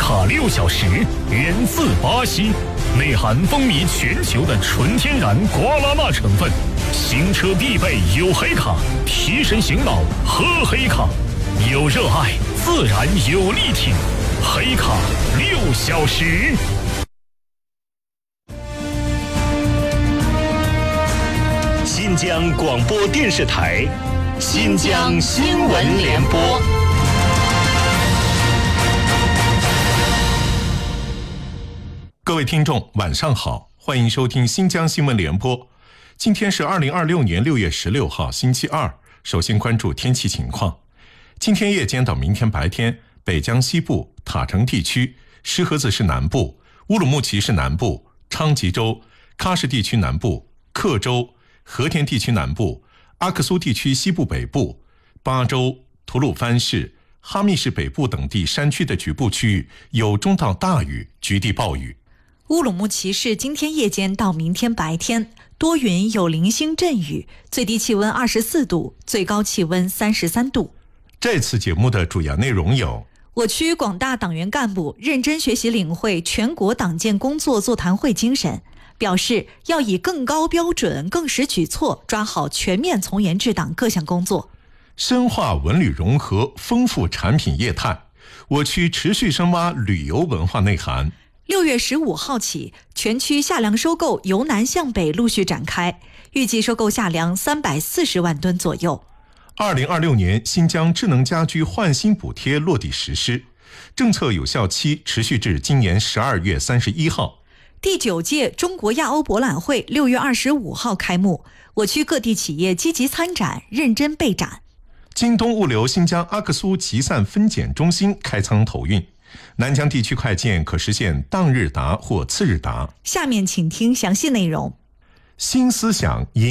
卡6小时，源自巴西，内含风靡全球的纯天然瓜拉纳成分。行车必备有黑卡，提神醒脑喝黑卡，有热爱自然有力挺。黑卡6小时。新疆广播电视台，新疆新闻联播。 各位听众晚上好，欢迎收听新疆新闻联播。今天是2026年6月16号星期二，首先关注天气情况。今天夜间到明天白天，北疆西部、塔城地区、石河子市南部、乌鲁木齐市南部、昌吉州、喀什地区南部、克州、和田地区南部、阿克苏地区西部北部、巴州、吐鲁番市、哈密市北部等地山区的局部区域有中到大雨，局地暴雨。 乌鲁木齐市今天夜间到明天白天多云有零星阵雨，最低气温24度，最高气温33度。 这次节目的主要内容有： 我区广大党员干部认真学习领会全国党建工作座谈会精神，表示要以更高标准、更实举措抓好全面从严治党各项工作。 深化文旅融合，丰富产品业态，我区持续深挖旅游文化内涵。 6月15号起，全区夏粮收购由南向北陆续展开，预计收购夏粮340万吨左右。 2026年新疆智能家居换新补贴落地实施，政策有效期持续至今年12月31号。 第9届中国亚欧博览会6月25号开幕，我区各地企业积极参展，认真备展。 京东物流新疆阿克苏集散分拣中心开仓投运，南疆地区快件可实现当日达或次日达。 下面请听详细内容。 新思想